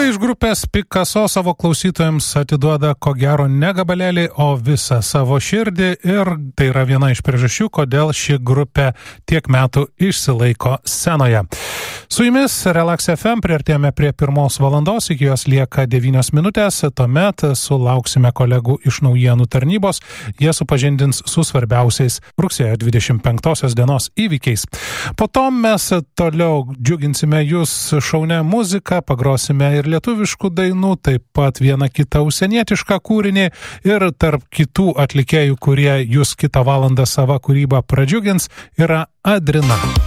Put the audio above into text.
iš grupės Picasso savo klausytojams atiduoda ko gero ne gabalėlį, o visą savo širdį ir tai yra viena iš priežasčių, kodėl ši grupė tiek metų išsilaiko scenoje. Su jumis Relax FM priartėjome prie 1 valandos, iki jos lieka 9 minutės, tuomet sulauksime kolegų iš naujienų tarnybos, jie supažindins su svarbiausiais rugsėjo 25 dienos įvykiais. Po to mes toliau džiuginsime jūs šaunia muzika, pagrosime ir lietuviškų dainų, taip pat vieną kitą užsienietišką kūrinį ir tarp kitų atlikėjų, kurie jūs kitą valandą savo kūrybą pradžiugins, yra Adrina.